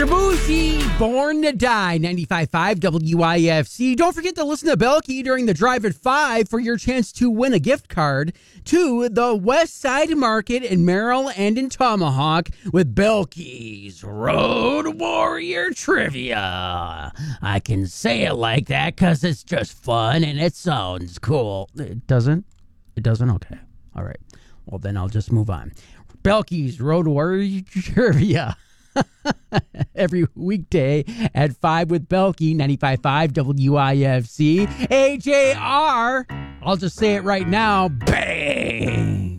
Debussy, Born to Die, 95.5 WIFC. Don't forget to listen to Belky during the drive at 5 for your chance to win a gift card to the West Side Market in Merrill and in Tomahawk with Belky's Road Warrior Trivia. I can say it like that because it's just fun and it sounds cool. It doesn't? It doesn't? Okay. All right. Well, then I'll just move on. Belky's Road Warrior Trivia. Every weekday at 5 with Belky, 95.5 WIFC. AJR. I'll just say it right now. Bang!